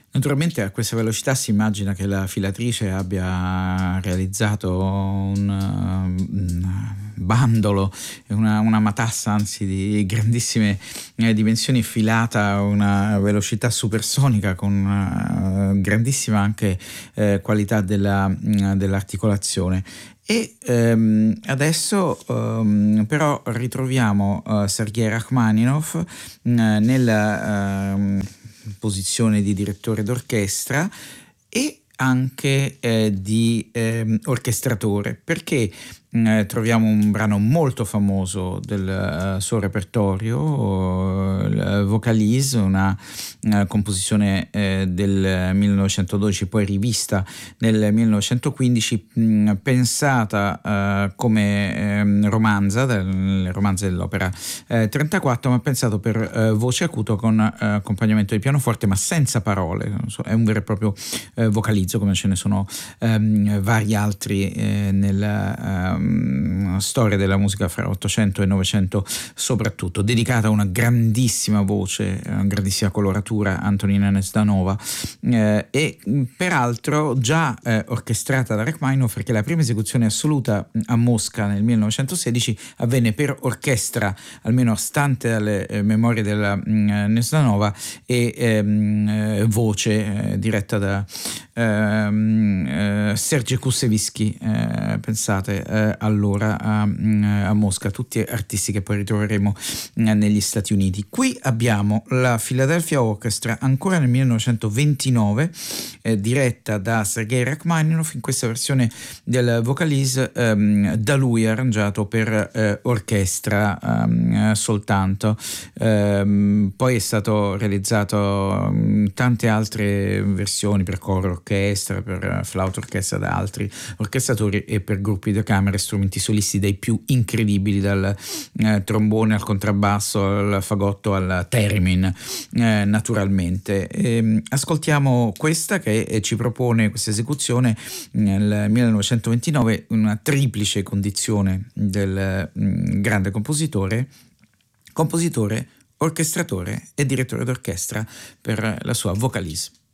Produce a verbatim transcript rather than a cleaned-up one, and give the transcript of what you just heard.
Naturalmente a questa velocità si immagina che la filatrice abbia realizzato un, un bandolo, una, una matassa anzi di grandissime eh, dimensioni, filata a una velocità supersonica con una grandissima anche eh, qualità della, dell'articolazione. E ehm, adesso ehm, però ritroviamo uh, Sergei Rachmaninov mh, nella ehm, posizione di direttore d'orchestra e anche eh, di eh, orchestratore, perché eh, troviamo un brano molto famoso del uh, suo repertorio, uh, il Vocalise, una, una composizione eh, del millenovecentododici, poi rivista nel millenovecentoquindici, mh, pensata uh, come eh, romanza, del romanzo dell'opera eh, trentaquattro, ma pensato per eh, voce acuto con eh, accompagnamento di pianoforte, ma senza parole. So, è un vero e proprio eh, vocalizzo, come ce ne sono ehm, vari altri eh, nella ehm, storia della musica fra ottocento e novecento, soprattutto dedicata a una grandissima voce, una grandissima coloratura, Antonina Nesdanova, eh, e peraltro già eh, orchestrata da Rachmaninov, perché la prima esecuzione assoluta a Mosca nel millenovecentosedici avvenne per orchestra, almeno stante alle eh, memorie della mh, Nesdanova, e ehm, voce eh, diretta da ehm, eh, Sergei Kusevisky, eh, pensate eh, allora a, a Mosca, tutti artisti che poi ritroveremo eh, negli Stati Uniti. Qui abbiamo la Philadelphia Orchestra ancora nel millenovecentoventinove, eh, diretta da Sergei Rachmaninov, in questa versione del Vocalise ehm, da lui arrangiato per eh, orchestra ehm, soltanto. Ehm, poi è stato realizzato mh, tante altre versioni per coro, orchestra, per flauto orchestra da altri orchestratori e per gruppi da camera e strumenti solisti dai più incredibili, dal eh, trombone al contrabbasso al fagotto al theremin, eh, naturalmente. E, ascoltiamo questa che eh, ci propone questa esecuzione nel millenovecentoventinove, una triplice condizione del mh, grande compositore, compositore, orchestratore e direttore d'orchestra per la sua Vocalise.